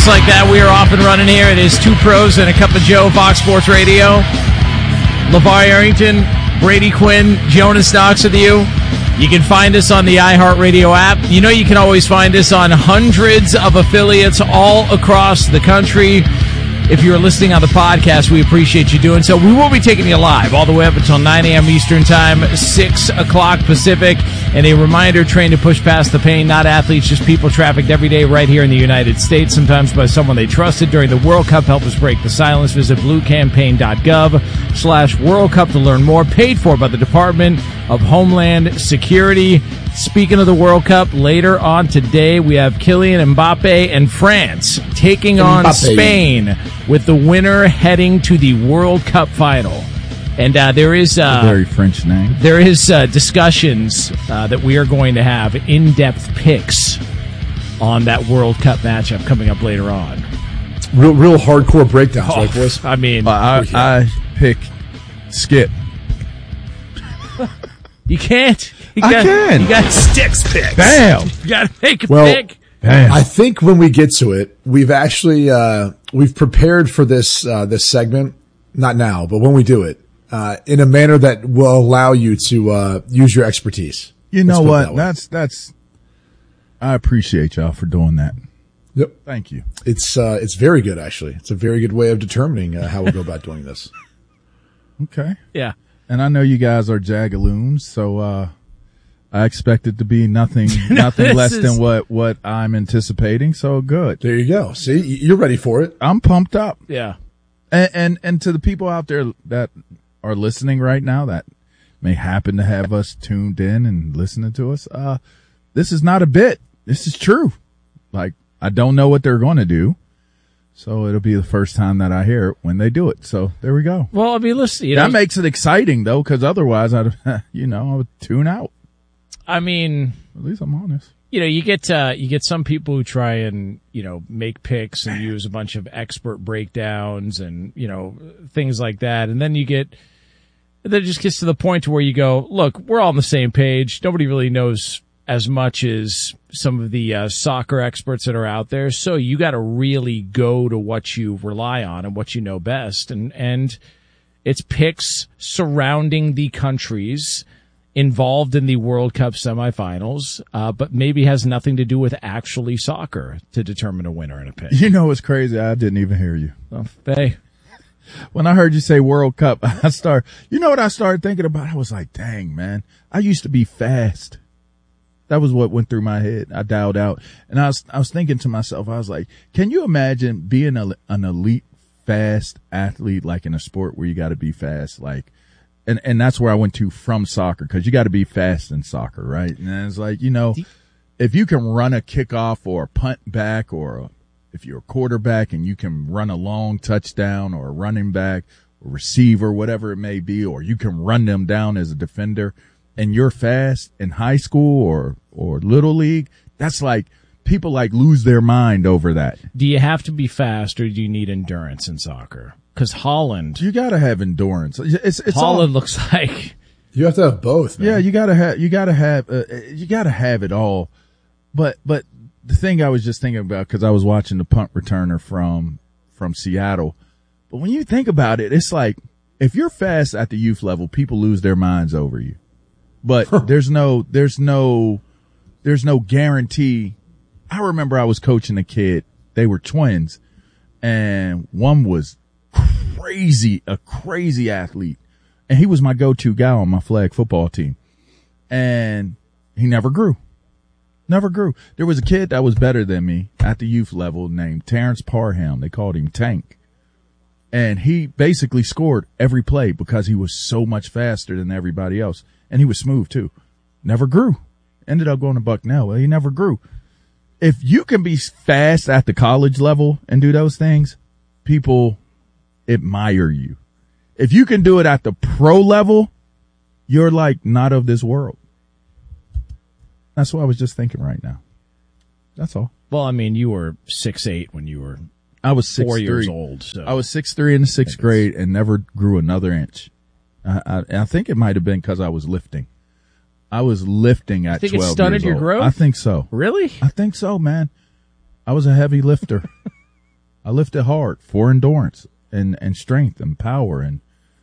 Just like that, we are off and running here. It is Two Pros and a Cup of Joe, Fox Sports Radio. LeVar Arrington, Brady Quinn, Jonas Knox with you. You can find us on the iHeartRadio app. You know you can always find us on hundreds of affiliates all across the country. If you're listening on the podcast, we appreciate you doing so. We will be taking you live all the way up until 9 a.m. Eastern Time, 6 o'clock Pacific. And a reminder, train to push past the pain, not athletes, just people trafficked every day right here in the United States, sometimes by someone they trusted during the World Cup. Help us break the silence. Visit bluecampaign.gov/World Cup to learn more. Paid for by the Department of Homeland Security. Speaking of the World Cup, later on today, we have Kylian Mbappe and France taking on Spain, with the winner heading to the World Cup final. And there is a very French name. There is discussions that we are going to have in-depth picks on that World Cup matchup coming up later on. Real hardcore breakdowns, right, boys? I mean, I pick Skip. You can't. I can. You got sticks picks. Bam. You got to make a pick. Bam. I think when we get to it, we've actually we've prepared for this this segment. Not now, but when we do it, in a manner that will allow you to use your expertise. You know what? That's. I appreciate y'all for doing that. Yep. Thank you. It's very good, actually. It's a very good way of determining how we'll go about doing this. Okay. Yeah. And I know you guys are Jagaloons, so I expect it to be nothing less than what I'm anticipating. So good. There you go. See, you're ready for it. I'm pumped up. Yeah. And to the people out there that are listening right now that may happen to have us tuned in and listening to us, this is not a bit. This is true. Like, I don't know what they're going to do. So it'll be the first time that I hear it when they do it. So there we go. Well, I mean, listen, that makes it exciting though, because otherwise I would tune out. I mean, at least I'm honest. You get some people who try and make picks and use a bunch of expert breakdowns and things like that, and then it just gets to the point where you go, look, we're all on the same page. Nobody really knows as much as some of the soccer experts that are out there. So you got to really go to what you rely on and what you know best. And it's picks surrounding the countries involved in the World Cup semifinals, but maybe has nothing to do with actually soccer to determine a winner in a pick. It's crazy. I didn't even hear you. Well, hey. When I heard you say World Cup, what I started thinking about? I was like, dang, man, I used to be fast. That was what went through my head. I dialed out, and I was thinking to myself, I was like, can you imagine being an elite fast athlete, like in a sport where you got to be fast, like, and that's where I went to from soccer, because you got to be fast in soccer, right? And it's like, if you can run a kickoff or a punt back, or if you're a quarterback and you can run a long touchdown, or a running back or receiver, whatever it may be, or you can run them down as a defender, and you're fast in high school or little league, that's like, people like lose their mind over that. Do you have to be fast, or do you need endurance in soccer? Because Holland, you got to have endurance. It's Holland looks like you have to have both, man. Yeah, you got to have it all. But the thing I was just thinking about, because I was watching the punt returner from Seattle, but when you think about it, it's like, if you're fast at the youth level, people lose their minds over you. But there's no guarantee. I remember I was coaching a kid. They were twins, and one was a crazy athlete, and he was my go-to guy on my flag football team, and he never grew. There was a kid that was better than me at the youth level named Terrence Parham. They called him Tank, and he basically scored every play because he was so much faster than everybody else, and he was smooth too. Never grew. Ended up going to Bucknell. Well, he never grew. If you can be fast at the college level and do those things, people admire you. If you can do it at the pro level, you're like not of this world. That's what I was just thinking right now. That's all. Well, I mean, you were 6'8" when you were I was 4 6'3". years old. So. I was 6'3" in the sixth grade and never grew another inch. I think it might have been because I was lifting. I was lifting at 12 years old. You think it stunted your growth? I think so. Really? I think so, man. I was a heavy lifter. I lifted hard for endurance and strength and power. And,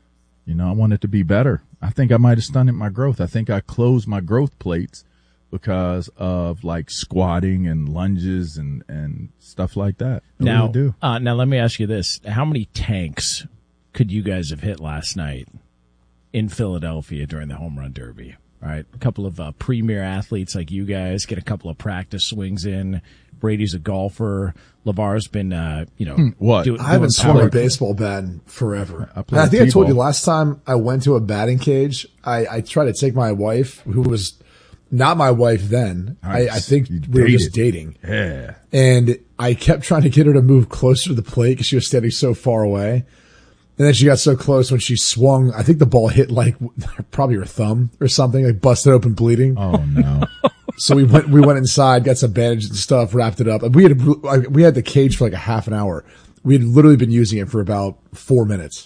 I wanted to be better. I think I might have stunted my growth. I think I closed my growth plates because of like squatting and lunges and stuff like that. Now let me ask you this. How many tanks could you guys have hit last night in Philadelphia during the home run derby? All right. A couple of premier athletes like you guys get a couple of practice swings in. Brady's a golfer. LeVar's been, what? I haven't swung a baseball bat in forever. I think I told you last time I went to a batting cage, I tried to take my wife, who was not my wife then. Nice. I think we were just dating. Yeah. And I kept trying to get her to move closer to the plate because she was standing so far away. And then she got so close when she swung, I think the ball hit like probably her thumb or something, like busted open bleeding. Oh no. So we went inside, got some bandages and stuff, wrapped it up. And we had the cage for like a half an hour. We had literally been using it for about 4 minutes.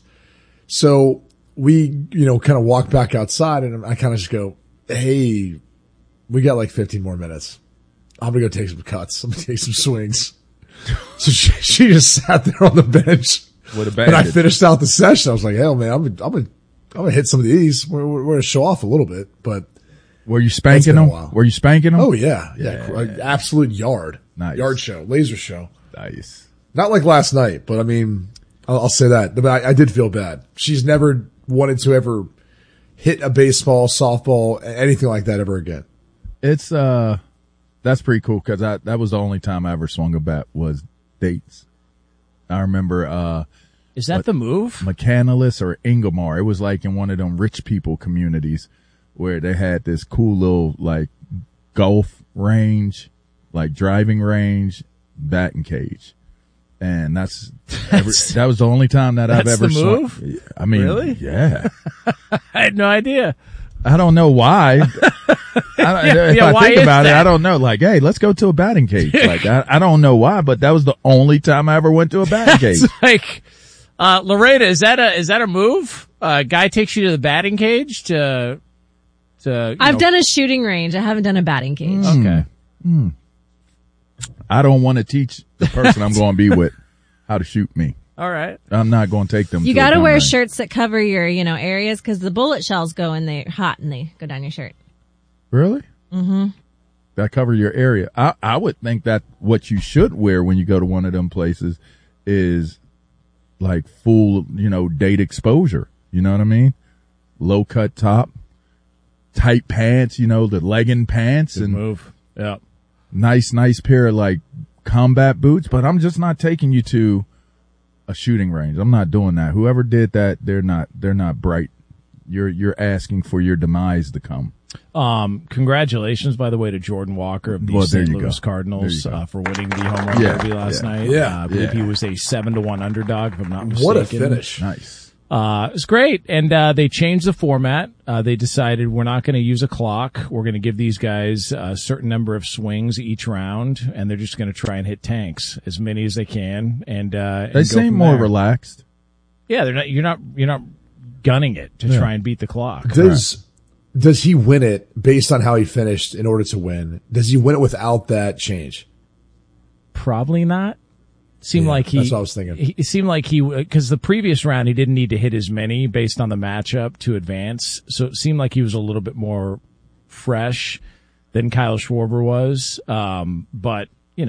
So we, kind of walk back outside and I kind of just go, hey, we got like 15 more minutes. I'm going to go take some cuts. I'm going to take some swings. So she just sat there on the bench. And I finished out the session. I was like, hell man, I'm going to hit some of these. We're going to show off a little bit, but. Were you spanking them? Were you spanking them? Oh yeah. Absolute yard. Nice. Yard show, laser show. Nice. Not like last night, but I mean, I'll say that. But I did feel bad. She's never wanted to ever hit a baseball, softball, anything like that ever again. It's, that's pretty cool because that was the only time I ever swung a bat was dates. I remember, is that the move? McCandless or Ingomar. It was like in one of them rich people communities where they had this cool little like golf range, like driving range, batting cage. And that was the only time that I've ever swung. I mean, really? Yeah. I had no idea. I don't know why. If I think about it, I don't know. Like, hey, let's go to a batting cage. Like, I don't know why, but that was the only time I ever went to a batting cage. Like, Loretta, is that a move? Guy takes you to the batting cage to I've done a shooting range. I haven't done a batting cage. Okay. I don't want to teach the person I'm going to be with how to shoot me. All right. I'm not going to take them. You got to wear shirts that cover your, areas because the bullet shells go in there hot and they go down your shirt. Really? Mm-hmm. That cover your area. I would think that what you should wear when you go to one of them places is like full, date exposure. You know what I mean? Low cut top. Tight pants, the legging pants. Good and move. Yeah. Nice pair of like combat boots, but I'm just not taking you to a shooting range. I'm not doing that. Whoever did that, they're not bright. You're asking for your demise to come. Congratulations, by the way, to Jordan Walker of the St. Louis Cardinals for winning the home run derby last night. Yeah. I believe he was a 7-1 underdog, if I'm not mistaken. What a finish. Nice. It was great. And, they changed the format. They decided we're not going to use a clock. We're going to give these guys a certain number of swings each round, and they're just going to try and hit tanks as many as they can. And they seem more relaxed. Yeah, you're not gunning it to try and beat the clock. Does he win it based on how he finished in order to win? Does he win it without that change? Probably not. Seemed like that's what I was thinking. It seemed like because the previous round he didn't need to hit as many based on the matchup to advance. So it seemed like he was a little bit more fresh than Kyle Schwarber was. But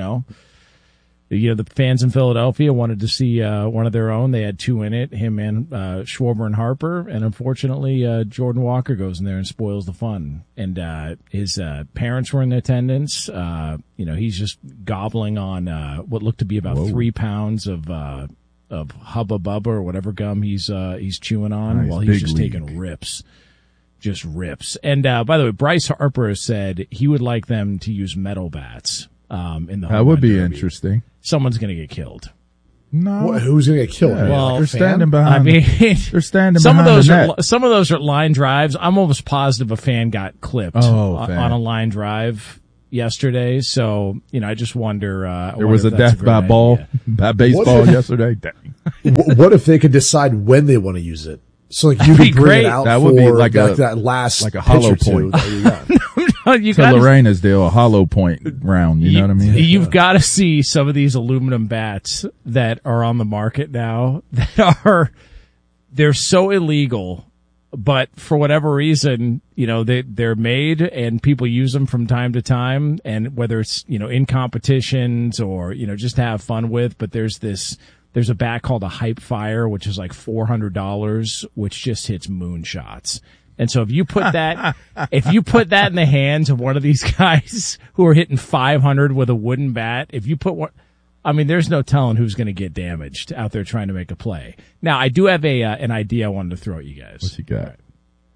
the fans in Philadelphia wanted to see one of their own. They had two in it, him and Schwarber and Harper. And unfortunately, Jordan Walker goes in there and spoils the fun. And his parents were in attendance. He's just gobbling on what looked to be about 3 pounds of Hubba Bubba or whatever gum he's chewing on while he's just taking rips. Just rips. And by the way, Bryce Harper said he would like them to use metal bats. In the that would be derby. Interesting. Someone's going to get killed. No, who's going to get killed? Yeah. Well, they're standing behind. I mean, they're standing. Some behind of those are line drives. I'm almost positive a fan got clipped on a line drive yesterday. So I just wonder. There was a death by baseball yesterday. Dang. What if they could decide when they want to use it? So like you could bring it out. That would be like that last like a hollow point. You to gotta, Lorena's deal, a hollow point round. You know what I mean? You've got to see some of these aluminum bats that are on the market now that they're so illegal, but for whatever reason, they're made and people use them from time to time, and whether it's, in competitions or, just to have fun with, but there's a bat called a Hype Fire, which is like $400, which just hits moonshots. And so if you put that in the hands of one of these guys who are hitting 500 with a wooden bat, if you put one, there's no telling who's going to get damaged out there trying to make a play. Now, I do have an idea I wanted to throw at you guys. What you got? Right.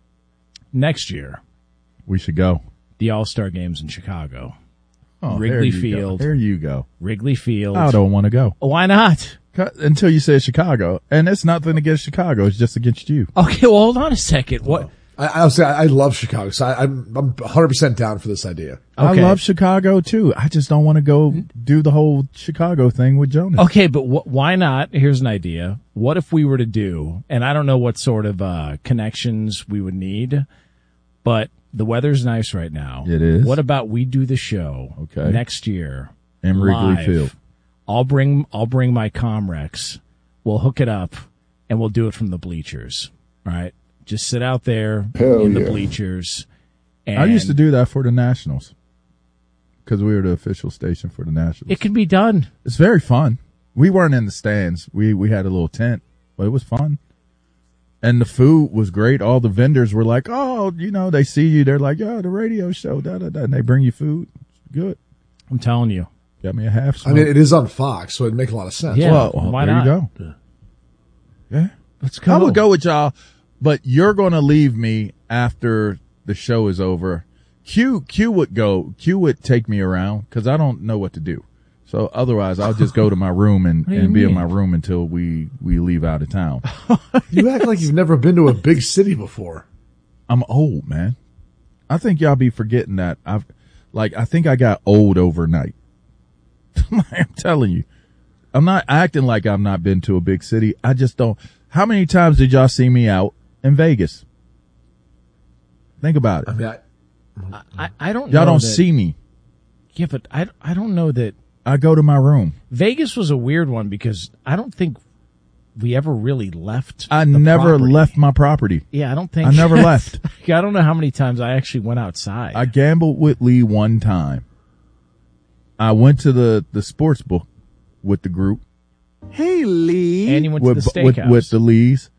Next year, We should go. the All-Star Games in Chicago. Oh, Wrigley there you Field. Go. There you go. Wrigley Field. I don't want to go. Why not? Until you said Chicago. And it's nothing against Chicago. It's just against you. Okay, well, hold on a second. What? I love Chicago, so I'm 100% down for this idea. Okay. I love Chicago too. I just don't want to go do the whole Chicago thing with Jonas. Okay, but why not? Here's an idea. What if we were to do, and I don't know what sort of connections we would need, but the weather's nice right now. It is. What about we do the show next year In Wrigley live? Field. I'll bring my Comrex. We'll hook it up, and we'll do it from the bleachers. All right? Just sit out there in the bleachers. And I used to do that for the Nationals because we were the official station for the Nationals. It can be done. It's very fun. We weren't in the stands. We had a little tent, but it was fun. And the food was great. All the vendors were like, oh, they see you. They're like, oh, the radio show, da-da-da. And they bring you food. It's good. I'm telling you. Got me a half smoke. It is on Fox, so it'd make a lot of sense. Yeah. Well, why there not? you go. Yeah. Let's go. I would go with y'all, but you're going to leave me after the show is over. Q would go. Q would take me around because I don't know what to do. So otherwise, I'll just go to my room and be in mean? my room until we leave out of town. You act like you've never been to a big city before. I'm old, man. I think y'all be forgetting that. I think I got old overnight. I'm telling you. I'm not acting like I've not been to a big city. I just don't. How many times did y'all see me out in Vegas? Think about it. I don't. Y'all know don't that, see me. Yeah, but I don't know that I go to my room. Vegas was a weird one because I don't think we ever really left. I the never property. left my property. Yeah, I don't think I never left. I don't know how many times I actually went outside. I gambled with Lee one time. I went to the sports book with the group. Hey, Lee. and you went to the steakhouse. With the Lees.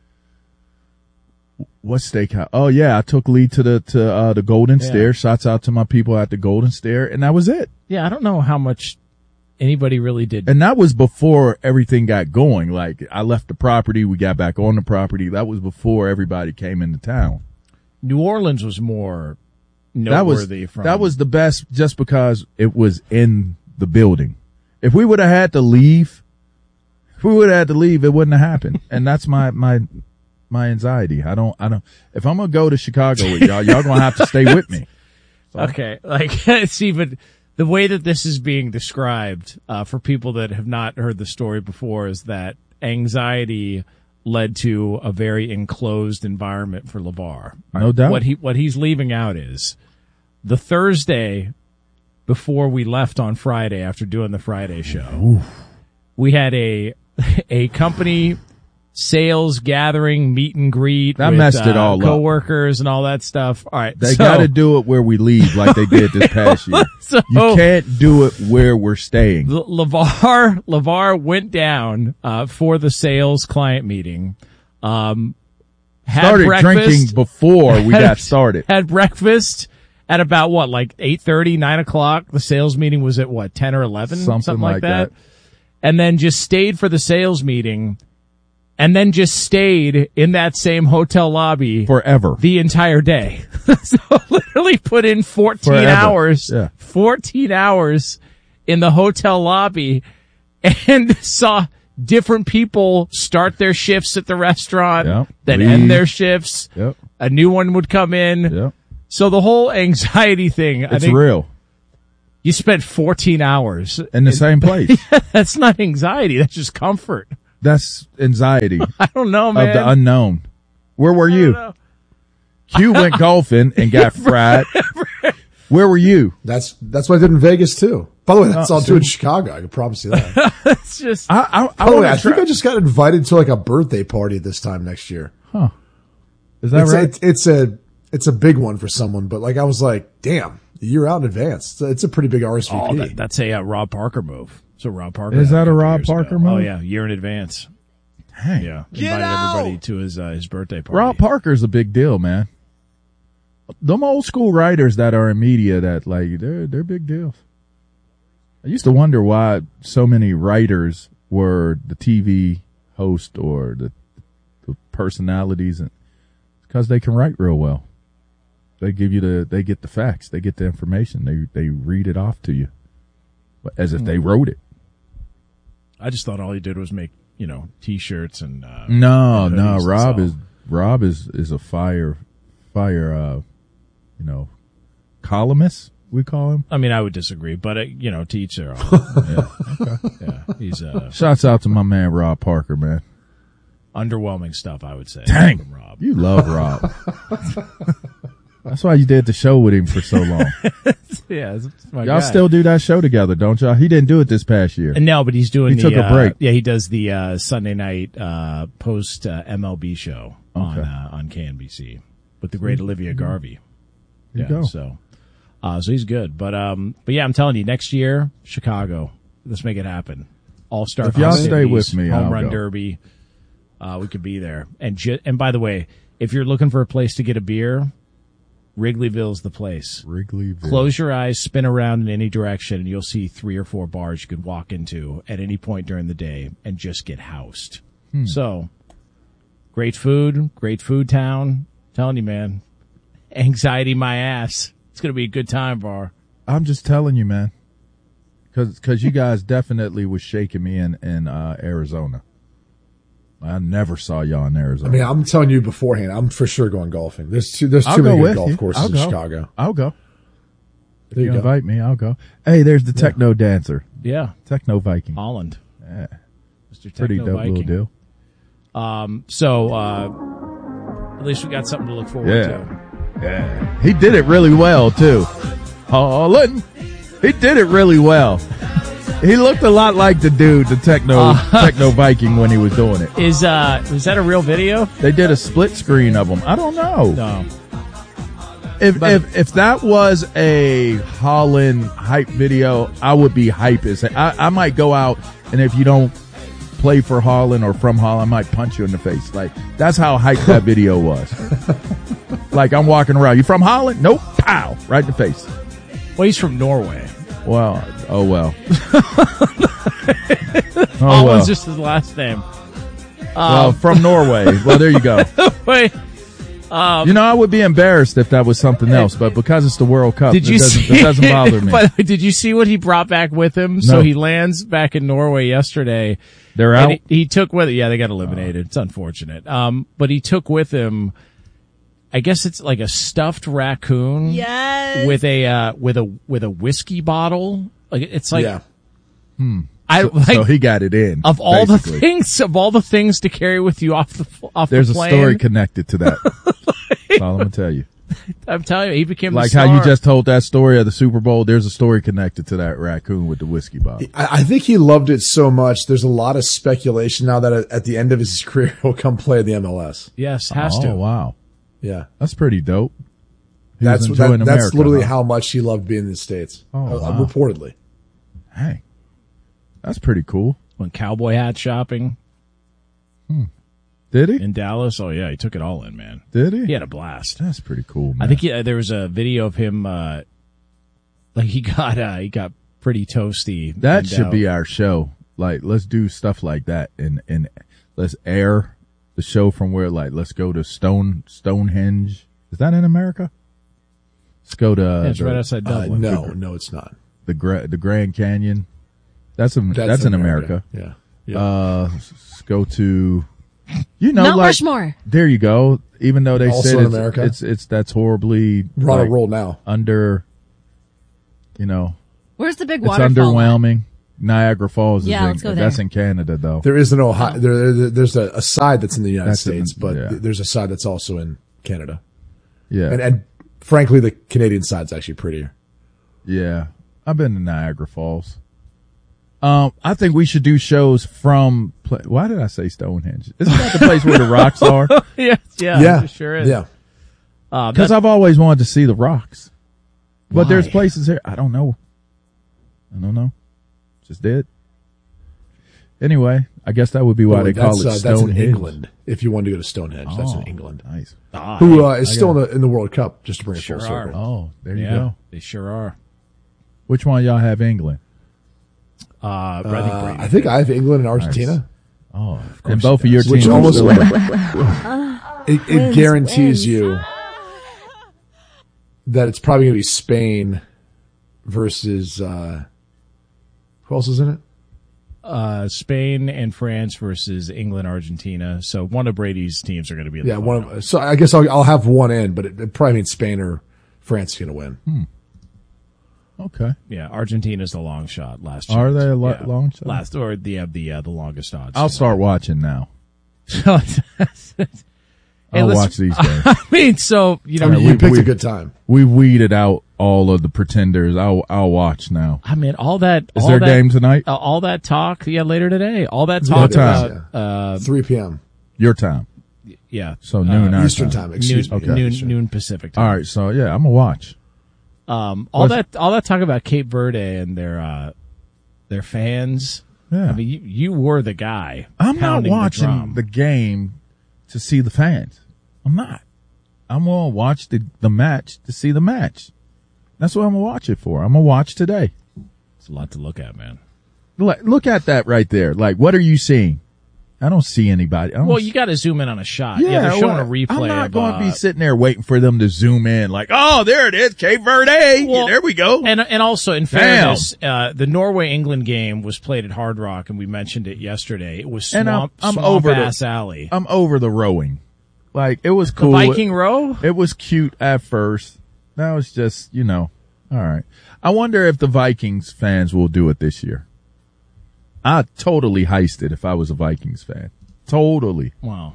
What steakhouse? Oh yeah, I took Lee to the Golden Stair. Shouts out to my people at the Golden Stair, and that was it. Yeah, I don't know how much anybody really did. And that was before everything got going. Like I left the property, we got back on the property. That was before everybody came into town. New Orleans was more noteworthy. That was the best, just because it was in the building. If we would have had to leave, it wouldn't have happened. And that's my anxiety. I don't, if I'm going to go to Chicago with y'all going to have to stay with me. Okay. Like, see, but the way that this is being described, for people that have not heard the story before, is that anxiety led to a very enclosed environment for LeVar. No doubt. What he's leaving out is the Thursday before we left on Friday after doing the Friday show. We had a company sales gathering, meet and greet. That with, messed it all up. Coworkers and all that stuff. All right. They got to do it where we leave, like they did this past year. So- you can't do it where we're staying. LeVar went down, for the sales client meeting. Had Started breakfast, drinking before we got started. Had breakfast at about what, like 8:30, 9 o'clock. The sales meeting was at what, 10 or 11? Something like that. And then just stayed for the sales meeting. And then just stayed in that same hotel lobby Forever. the entire day. So literally put in 14 Forever. hours, Yeah. 14 hours in the hotel lobby and saw different people start their shifts at the restaurant, Yep. then Leave. end their shifts. Yep. A new one would come in. Yep. So the whole anxiety thing, I It's think real. you spent 14 hours. In the same place. That's not anxiety. That's just comfort. That's anxiety I don't know, man. of the unknown. Where were I you? don't know. Q went golfing and got fried. Where were you? That's what I did in Vegas too. By the way, that's all I'll do in Chicago. I can promise you that. It's just I By the way, I think I just got invited to like a birthday party this time next year. Is that right? It's a big one for someone, but like I was like, damn, a year out in advance. It's a pretty big RSVP. that's a Rob Parker move. So Rob Parker Is that a Rob years Parker ago. move? Oh yeah, year in advance. Dang. Yeah, invited everybody to his birthday party. Rob Parker's a big deal, man. Them old school writers that are in media that like they're big deals. I used to wonder why so many writers were the TV host or the personalities, and because they can write real well. They give you they get the facts, they get the information, they read it off to you, as if they wrote it. I just thought all he did was make T-shirts and No, and hoodies. Rob is a fire columnist, we call him. I mean, I would disagree, but to each their own. Yeah, he's Shouts out to my man Rob Parker, man. underwhelming stuff, I would say. Dang, from Rob. you love Rob. That's why you did the show with him for so long. Yeah, that's my Y'all guy. still do that show together, don't y'all? He didn't do it this past year. No, but he's doing. He took a break. Yeah, he does the Sunday night post MLB show on KNBC with the great Olivia Garvey. There you go. So he's good. But yeah, I'm telling you, next year Chicago, let's make it happen. All-Star. If y'all stay festivities, with me, home I'll run go. derby. We could be there. And by the way, if you're looking for a place to get a beer, Wrigleyville's the place. Wrigleyville. Close your eyes, spin around in any direction, and you'll see 3 or 4 bars you could walk into at any point during the day and just get housed. So, great food town. Telling you, man, anxiety my ass. It's gonna be a good time, bar. I'm just telling you, man. Cause you guys definitely was shaking me in Arizona. I never saw y'all in Arizona. I mean, I'm telling you beforehand, I'm for sure going golfing. There's too I'll many go good with golf you. courses I'll in go. Chicago. I'll go. If There you you go. invite me, I'll go. Hey, there's the Techno Dancer. Yeah, Techno Viking. Holland. Yeah. Mr. Pretty Techno dope Viking. little deal. So, at least we got something to look forward to. Yeah. He did it really well, too. Holland. He did it really well. He looked a lot like the dude, the Techno Viking, when he was doing it. Was that a real video? They did a split screen of him. I don't know. No. If that was a Holland hype video, I would be hype as I might go out, and if you don't play for Holland or from Holland, I might punch you in the face. Like, that's how hype that video was. Like, I'm walking around. You from Holland? Nope. Pow! Right in the face. Well, he's from Norway. Well, oh well. Holland's just his last name. Well, from Norway. Well, there you go. Wait. I would be embarrassed if that was something else, but because it's the World Cup, Did you see? it doesn't bother me. But did you see what he brought back with him? No. So he lands back in Norway yesterday. They're And out. he took with it. Yeah, they got eliminated. It's unfortunate. But he took with him, I guess it's like a stuffed raccoon. Yes. With a whiskey bottle. Like it's like Yeah. So he got it in. of all basically. the things to carry with you off There's the a plane. story connected to that. That's all I'm gonna tell you. I'm telling you, he became Like the how star. you just told that story of the Super Bowl. There's a story connected to that raccoon with the whiskey bottle. I think he loved it so much. There's a lot of speculation now that at the end of his career, he'll come play in the MLS. Yes, has Oh to. wow, Yeah. that's pretty dope. He was That's enjoying that's America, literally huh? how much he loved being in the States. Oh, wow. Reportedly. Hey, that's pretty cool. Went cowboy hat shopping Did he? in Dallas. Oh yeah, he took it all in, man. Did he? He had a blast. That's pretty cool, man. I think there was a video of him. Like he got pretty toasty. that and, should be our show. Like, let's do stuff like that, and let's air the show from where. Like, let's go to Stonehenge. Is that in America? Let's go to Yeah, it's right outside Dublin. No, it's not. the Grand Canyon. That's in America. Yeah. Yeah. Let's go to, Mount like, Rushmore. there you go. Even though they Also said in it's, America? it's that's horribly We're on like, a roll now. under, Where's the big it's waterfall? underwhelming. Niagara Falls Yeah, is let's go that's there. in Canada though. There is an Ohio. There's a side that's in the United That's in- States, but yeah. there's a side that's also in Canada. Yeah. And frankly, the Canadian side's actually prettier. Yeah. I've been to Niagara Falls. I think we should do shows from, why did I say Stonehenge? Isn't that the place where the rocks are? Yeah, Yeah. it sure is. Yeah. Because I've always wanted to see the rocks. But there's places here. I don't know. Just did. Anyway, I guess that would be why they call it Stonehenge. That's in England. If you want to go to Stonehenge, that's in England. Nice. Who is still in the World Cup, just to bring it full Sure are. circle. Oh, there you Yeah, go. they sure are. Which one of y'all have England? I think I have England and Argentina. Oh, and both of your Which teams are almost still it guarantees you that it's probably going to be Spain versus who else is in it? Spain and France versus England, Argentina. So one of Brady's teams are going to be in the final. So I guess I'll have one in, but it probably means Spain or France is going to win. Okay. Yeah, Argentina's the long shot last year. Are they a long shot? Last, or the longest odds. I'll start watching now. Hey, I'll listen, watch these games. I mean, so, you know, You picked a good time. We weeded out all of the pretenders. I'll watch now. I mean, all that. Is there a game tonight? All that talk, later today. All that talk time? about, 3 p.m. Your time. yeah. So noon our Eastern time. Excuse me. Noon Pacific time. All right. So yeah, I'm gonna watch. All that talk about Cape Verde and their fans. Yeah. I mean, you were the guy. I'm not pounding watching the game to see the fans. I'm not. I'm gonna watch the match to see the match. That's what I'm gonna watch it for. I'm gonna watch today. It's a lot to look at, man. Look at that right there. Like, what are you seeing? I don't see anybody. Well, you got to zoom in on a shot. Yeah, they're showing a replay. I'm not going to be sitting there waiting for them to zoom in. Like, oh, there it is, Cape Verde. Well, there we go. And also, in fairness, the Norway-England game was played at Hard Rock, and we mentioned it yesterday. It was swamp ass alley. I'm over the rowing. Like, it was cool. The Viking row? It was cute at first. That was just, all right. I wonder if the Vikings fans will do it this year. I'd totally heist it if I was a Vikings fan. Totally. Wow.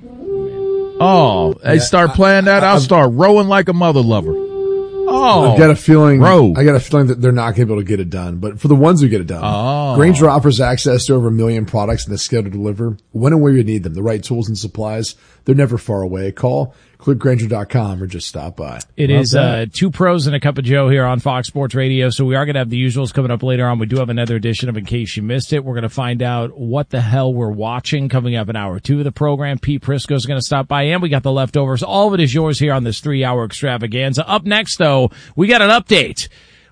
Oh, they start playing that, I'll start rowing like a mother lover. Oh, I've got a feeling. Row. I got a feeling that they're not going to be able to get it done. But for the ones who get it done, Grainger offers access to over 1 million products and the scale to deliver when and where you need them. The right tools and supplies. They're never far away. Call clickgrainger.com or just stop by. It is two pros and a cup of Joe here on Fox Sports Radio. So we are going to have the usuals coming up later on. We do have another edition of In Case You Missed It. We're going to find out what the hell we're watching coming up in hour 2 of the program. Pete Prisco is going to stop by, and we got the leftovers. All of it is yours here on this 3-hour extravaganza. Up next, though, we got an update.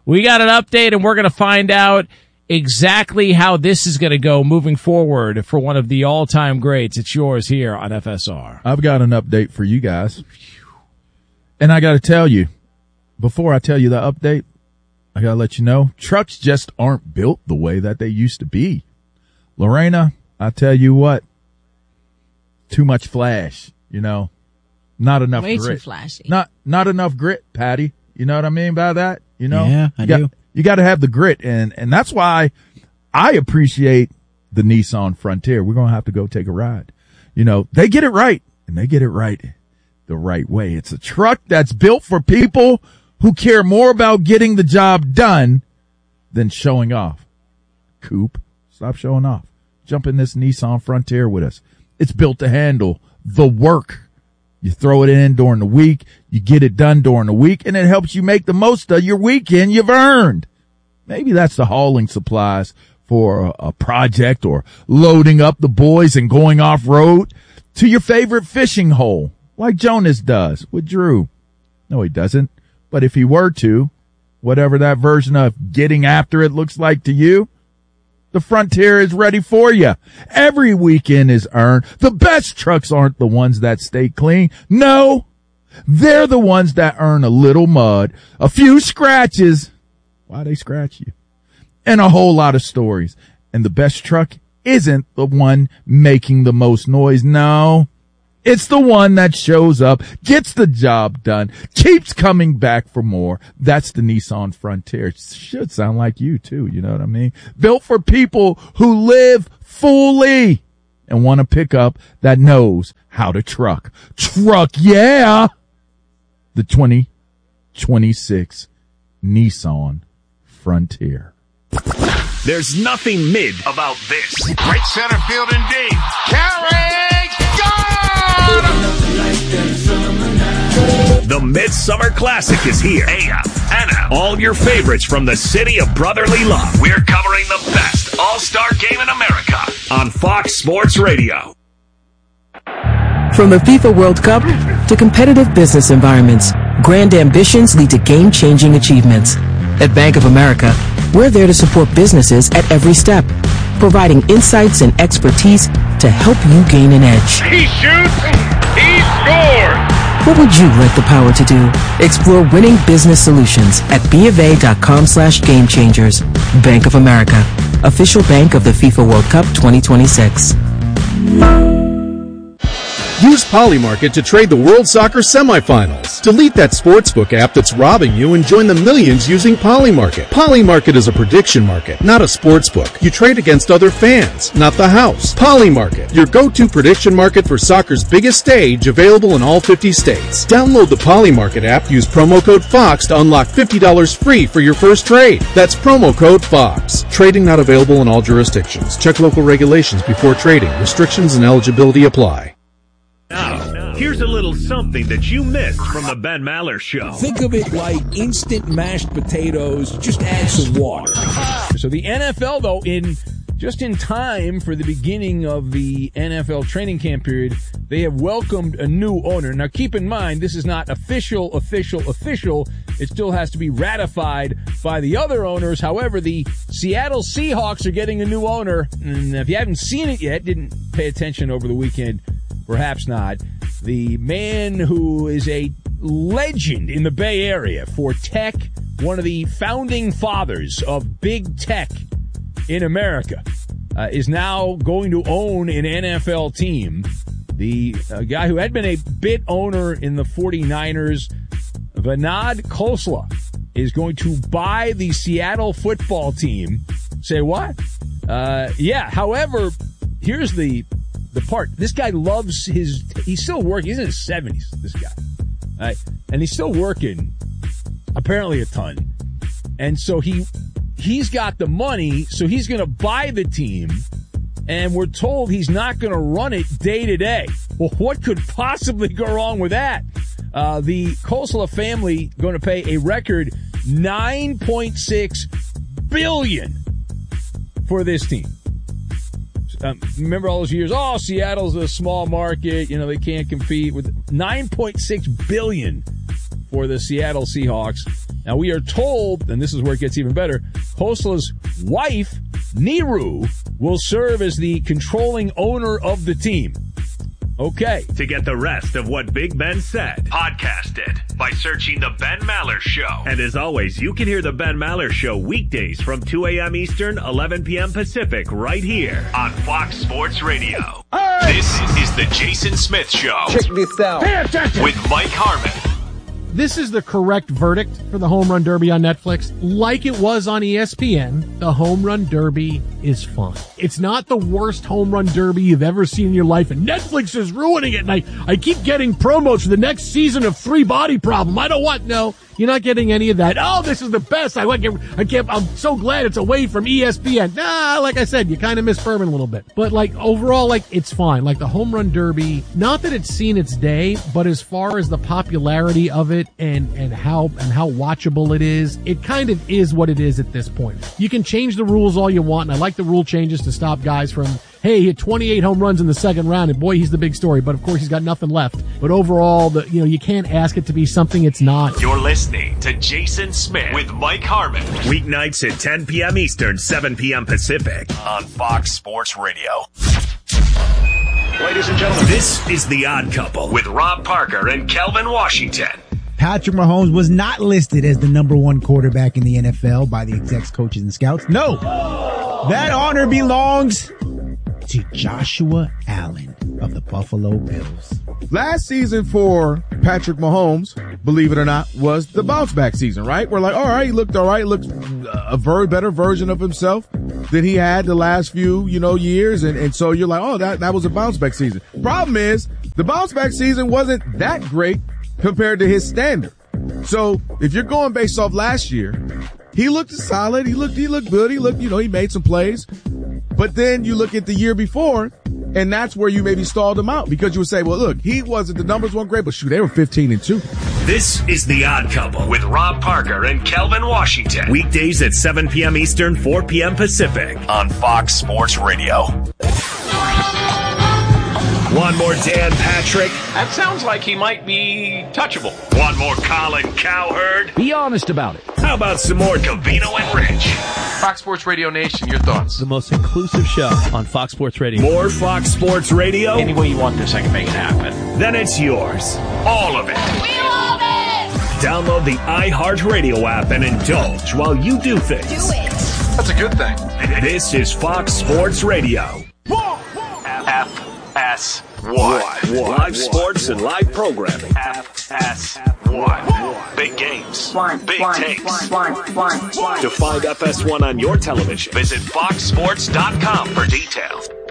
And we're going to find out exactly how this is going to go moving forward for one of the all-time greats. It's yours here on FSR. I've got an update for you guys. And I got to tell you, before I tell you the update, I got to let you know, trucks just aren't built the way that they used to be. Lorena, I tell you what, too much flash, not enough Way grit. too flashy. Not enough grit, Patty. You know what I mean by that? Yeah, I do. You got to have the grit, and that's why I appreciate the Nissan Frontier. We're going to have to go take a ride. They get it right, and they get it right the right way. It's a truck that's built for people who care more about getting the job done than showing off. Coop, stop showing off. Jump in this Nissan Frontier with us. It's built to handle the work. You throw it in during the week, you get it done during the week, and it helps you make the most of your weekend you've earned. Maybe that's the hauling supplies for a project, or loading up the boys and going off-road to your favorite fishing hole, like Jonas does with Drew. No, he doesn't. But if he were to, whatever that version of getting after it looks like to you, the Frontier is ready for you. Every weekend is earned. The best trucks aren't the ones that stay clean. No, they're the ones that earn a little mud, a few scratches. Why they scratch you? And a whole lot of stories. And the best truck isn't the one making the most noise. No, it's the one that shows up, gets the job done, keeps coming back for more. That's the Nissan Frontier. It should sound like you too, you know what I mean? Built for people who live fully and want a pickup that knows how to truck. Truck, yeah! The 2026 Nissan frontier. There's nothing mid about this. Right center field and deep. Carry, gone! The Midsummer Classic is here. AM, NL, all your favorites from the city of brotherly love. We're covering the best all-star game in America on Fox Sports Radio. From the FIFA World Cup to competitive business environments, grand ambitions lead to game-changing achievements. At Bank of America, we're there to support businesses at every step, providing insights and expertise to help you gain an edge. He shoots, he scores! What would you like the power to do? Explore winning business solutions at BofA.com/gamechangers. Bank of America, official bank of the FIFA World Cup 2026. Use Polymarket to trade the World Soccer semifinals. Delete that sportsbook app that's robbing you and join the millions using Polymarket. Polymarket is a prediction market, not a sportsbook. You trade against other fans, not the house. Polymarket, your go-to prediction market for soccer's biggest stage, available in all 50 states. Download the Polymarket app, use promo code FOX to unlock $50 free for your first trade. That's promo code FOX. Trading not available in all jurisdictions. Check local regulations before trading. Restrictions and eligibility apply. Now, here's a little something that you missed from the Ben Maller Show. Think of it like instant mashed potatoes, just add some water. So the NFL, though, in time for the beginning of the NFL training camp period, they have welcomed a new owner. Now, keep in mind, this is not official. It still has to be ratified by the other owners. However, the Seattle Seahawks are getting a new owner. And if you haven't seen it yet, didn't pay attention over the weekend, perhaps not. The man who is a legend in the Bay Area for tech, one of the founding fathers of big tech in America, is now going to own an NFL team. The guy who had been a bit owner in the 49ers, Vinod Khosla, is going to buy the Seattle football team. Say what? Yeah. However, here's the part. This guy loves he's still working. He's in his 70s, this guy. And he's still working, apparently a ton. And so he's got the money, so he's going to buy the team. And we're told he's not going to run it day to day. Well, what could possibly go wrong with that? The Khosla family going to pay a record $9.6 billion for this team. Remember all those years? Oh, Seattle's a small market. You know, they can't compete with $9.6 billion for the Seattle Seahawks. Now, we are told, and this is where it gets even better, Khosla's wife, Niru, will serve as the controlling owner of the team. Okay. To get the rest of what Big Ben said, podcast it by searching The Ben Maller Show. And as always, you can hear The Ben Maller Show weekdays from 2 a.m. Eastern, 11 p.m. Pacific, right here on Fox Sports Radio. Hey! This is The Jason Smith Show. Check this out. Pay attention. With Mike Harmon. This is the correct verdict for the Home Run Derby on Netflix. Like it was on ESPN, the Home Run Derby is fun. It's not the worst Home Run Derby you've ever seen in your life, and Netflix is ruining it, and I keep getting promos for the next season of Three Body Problem. I don't want, no, you're not getting any of that. Oh, this is the best. I'm so glad it's away from ESPN. Nah, like I said, you kind of miss Furman a little bit. But like overall, like it's fine. Like the Home Run Derby, not that it's seen its day, but as far as the popularity of it and how watchable it is, it kind of is what it is at this point. You can change the rules all you want, and I like the rule changes to stop guys from, hey, he hit 28 home runs in the second round, and boy, he's the big story. But of course, he's got nothing left. But overall, you can't ask it to be something it's not. You're listening to Jason Smith with Mike Harmon. Weeknights at 10 p.m. Eastern, 7 p.m. Pacific on Fox Sports Radio. Ladies and gentlemen, this is The Odd Couple with Rob Parker and Kelvin Washington. Patrick Mahomes was not listed as the number one quarterback in the NFL by the execs, coaches, and scouts. No, that honor belongs to Joshua Allen of the Buffalo Bills. Last season for Patrick Mahomes, believe it or not, was the bounce back season, right? We're like, all right, he looked all right. He looked a very better version of himself than he had the last few, years. And so you're like, oh, that was a bounce back season. Problem is, the bounce back season wasn't that great compared to his standard. So if you're going based off last year, he looked solid. He looked good. He made some plays. But then you look at the year before, and that's where you maybe stalled him out because you would say, well, look, the numbers weren't great, but shoot, they were 15-2. This is The Odd Couple with Rob Parker and Kelvin Washington. Weekdays at 7 p.m. Eastern, 4 p.m. Pacific on Fox Sports Radio. One more Dan Patrick. That sounds like he might be touchable. One more Colin Cowherd. Be honest about it. How about some more Covino and Rich? Fox Sports Radio Nation, your thoughts? The most inclusive show on Fox Sports Radio. More Fox Sports Radio? Any way you want this, I can make it happen. Then it's yours. All of it. We love it! Download the iHeartRadio app and indulge while you do things. Do it! That's a good thing. This is Fox Sports Radio. FS1. Live sports and live programming. FS1. Big games. Big takes. To find FS1 on your television, visit foxsports.com for details.